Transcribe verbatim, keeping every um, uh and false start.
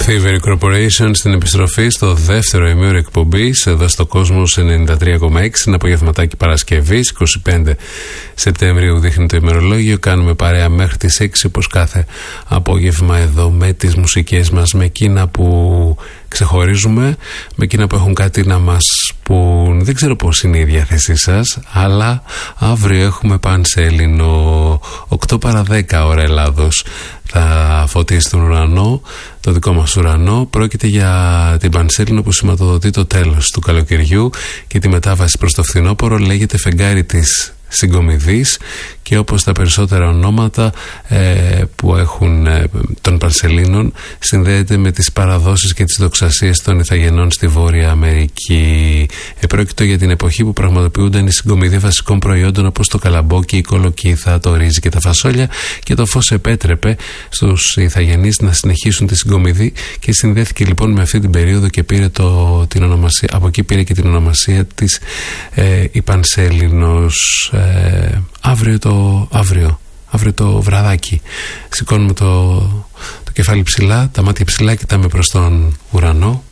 Thievery Corporation στην επιστροφή στο δεύτερο ημίωρο εκπομπής εδώ στο Κόσμος ενενήντα τρία κόμμα έξι. Ένα απογευματάκι Παρασκευής, είκοσι πέντε Σεπτεμβρίου δείχνει το ημερολόγιο. Κάνουμε παρέα μέχρι τις έξι όπως κάθε απόγευμα εδώ με τις μουσικές μας, με εκείνα που ξεχωρίζουμε, με εκείνα που έχουν κάτι να μας πουν. Δεν ξέρω πώς είναι η διάθεσή σας, αλλά αύριο έχουμε Πανσέλινο οκτώ παρά δέκα ώρα Ελλάδος. Θα φωτίσει τον ουρανό, το δικό μας ουρανό. Πρόκειται για την Πανσέλινο που σηματοδοτεί το τέλος του καλοκαιριού και τη μετάβαση προς το φθινόπωρο. Λέγεται φεγγάρι της Συγκομιδής και όπως τα περισσότερα ονόματα ε, που έχουν ε, των Πανσελίνων, συνδέεται με τις παραδόσεις και τις δοξασίες των Ιθαγενών στη Βόρεια Αμερική. Επρόκειτο για την εποχή που πραγματοποιούνταν οι συγκομιδοί βασικών προϊόντων όπως το καλαμπόκι, η κολοκύθα, το ρύζι και τα φασόλια, και το φως επέτρεπε στους Ιθαγενείς να συνεχίσουν τη συγκομιδή και συνδέθηκε λοιπόν με αυτή την περίοδο και πήρε το, την ονομασία, από εκεί πήρε και την ονομασία της ε, η Πανσέλινος. Ε, αύριο το αύριο, αύριο το βραδάκι σηκώνουμε το, το κεφάλι ψηλά, τα μάτια ψηλά, κοιτάμε προς τον ουρανό